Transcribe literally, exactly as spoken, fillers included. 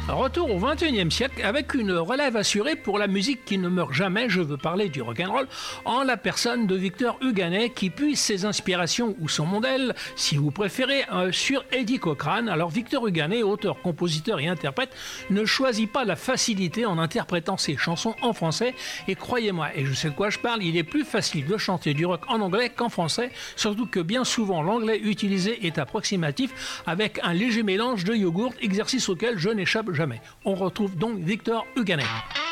Retour au vingt et unième siècle avec une relève assurée pour la musique qui ne meurt jamais. Je veux parler du rock'n'roll en la personne de Victor Huganet qui puise ses inspirations ou son modèle, si vous préférez, euh, sur Eddie Cochran. Alors Victor Huganet, auteur, compositeur et interprète, ne choisit pas la facilité en interprétant ses chansons en français. Et croyez-moi, et je sais de quoi je parle, il est plus facile de chanter du rock en anglais qu'en français, surtout que bien souvent l'anglais utilisé est approximatif avec un léger mélange de yogourt, exercice auquel je n'échappe jamais. On retrouve donc Victor Huganet.